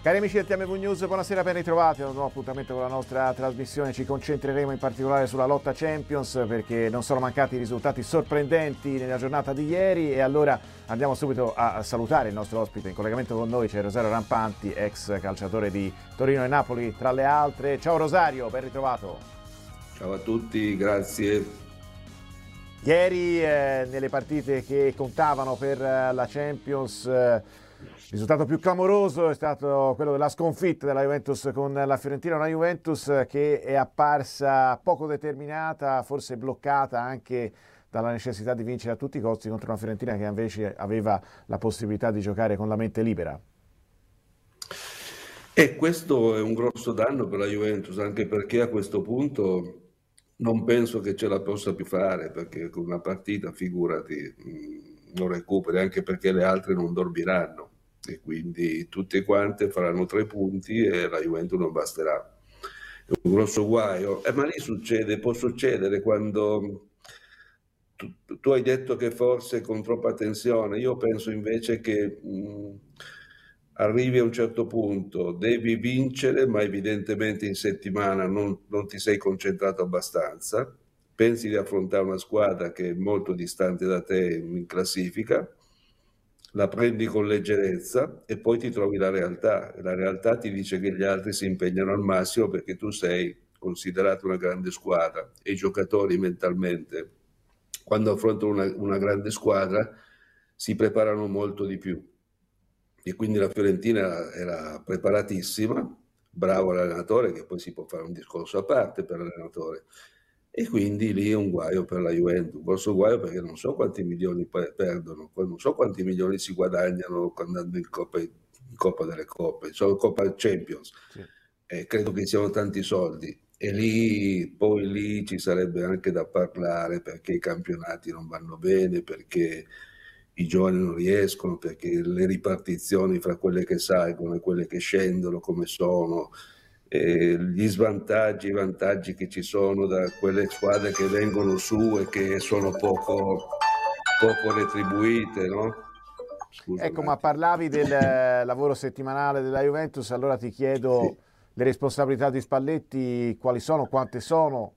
Cari amici del TMV News, buonasera, ben ritrovati a un nuovo appuntamento con la nostra trasmissione. Ci concentreremo in particolare sulla lotta Champions perché non sono mancati risultati sorprendenti nella giornata di ieri e allora andiamo subito a salutare il nostro ospite. In collegamento con noi c'è Rosario Rampanti, ex calciatore di Torino e Napoli tra le altre. Ciao Rosario, ben ritrovato. Ciao a tutti, grazie. Ieri nelle partite che contavano per la Champions il risultato più clamoroso è stato quello della sconfitta della Juventus con la Fiorentina, una Juventus che è apparsa poco determinata, forse bloccata anche dalla necessità di vincere a tutti i costi contro una Fiorentina che invece aveva la possibilità di giocare con la mente libera. E questo è un grosso danno per la Juventus, anche perché a questo punto non penso che ce la possa più fare, perché con una partita, figurati, non recuperi, anche perché le altre non dormiranno. E quindi tutte quante faranno 3 punti e la Juventus non basterà. È un grosso guaio, ma lì può succedere quando tu hai detto che forse con troppa tensione, io penso invece che arrivi a un certo punto, devi vincere, ma evidentemente in settimana non ti sei concentrato abbastanza, pensi di affrontare una squadra che è molto distante da te in classifica, la prendi con leggerezza e poi ti trovi la realtà. La realtà ti dice che gli altri si impegnano al massimo perché tu sei considerato una grande squadra e i giocatori mentalmente, quando affrontano una grande squadra, si preparano molto di più. E quindi la Fiorentina era preparatissima, bravo l'allenatore, che poi si può fare un discorso a parte per l'allenatore. E quindi lì è un guaio per la Juventus, un grosso guaio perché non so quanti milioni perdono, poi non so quanti milioni si guadagnano andando in Coppa delle Coppe, solo Coppa Champions. Sì. Credo che siano tanti soldi. E lì poi lì ci sarebbe anche da parlare perché i campionati non vanno bene, perché i giovani non riescono, perché le ripartizioni fra quelle che salgono e quelle che scendono come sono, gli svantaggi, i vantaggi che ci sono da quelle squadre che vengono su e che sono poco retribuite, no? Scusa un Ecco, ma attimo. parlavi del lavoro settimanale della Juventus, allora ti chiedo Sì. le responsabilità di Spalletti, quali sono, quante sono?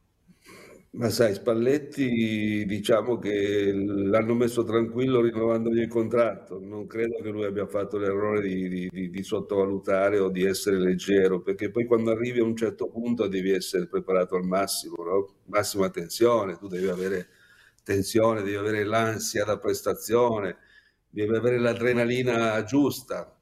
Ma sai, Spalletti diciamo che l'hanno messo tranquillo rinnovandogli il contratto. Non credo che lui abbia fatto l'errore di sottovalutare o di essere leggero, perché poi quando arrivi a un certo punto devi essere preparato al massimo, no? Massima tensione, tu devi avere tensione, devi avere l'ansia da prestazione, devi avere l'adrenalina giusta.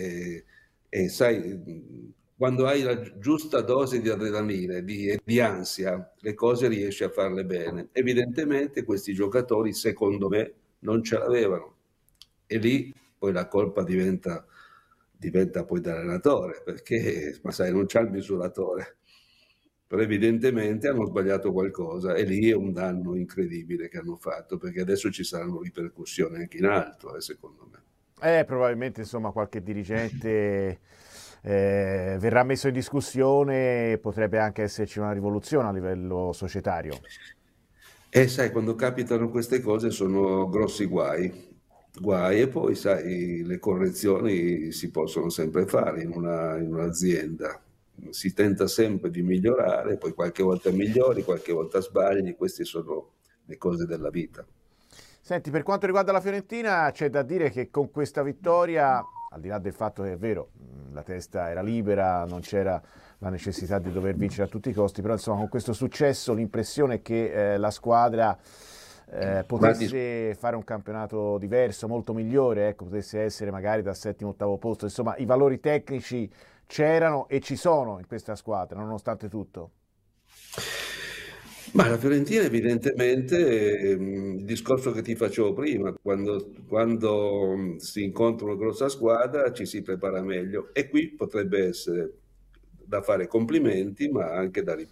E sai, quando hai la giusta dose di adrenalina e di ansia, le cose riesci a farle bene. Evidentemente questi giocatori, secondo me, non ce l'avevano. E lì poi la colpa diventa poi dall'allenatore, perché, ma sai, non c'è il misuratore. Però evidentemente hanno sbagliato qualcosa e lì è un danno incredibile che hanno fatto, perché adesso ci saranno ripercussioni anche in alto, secondo me. Probabilmente insomma qualche dirigente verrà messo in discussione e potrebbe anche esserci una rivoluzione a livello societario. E sai, quando capitano queste cose sono grossi guai e poi sai, le correzioni si possono sempre fare in un'azienda. Si tenta sempre di migliorare, poi qualche volta migliori, qualche volta sbagli, queste sono le cose della vita. Senti, per quanto riguarda la Fiorentina, c'è da dire che con questa vittoria, al di là del fatto che è vero, la testa era libera, non c'era la necessità di dover vincere a tutti i costi, però insomma con questo successo l'impressione è che la squadra potesse fare un campionato diverso, molto migliore, ecco, potesse essere magari dal settimo, ottavo posto, insomma i valori tecnici c'erano e ci sono in questa squadra, nonostante tutto. Ma la Fiorentina evidentemente, il discorso che ti facevo prima, quando si incontra una grossa squadra ci si prepara meglio e qui potrebbe essere da fare complimenti ma anche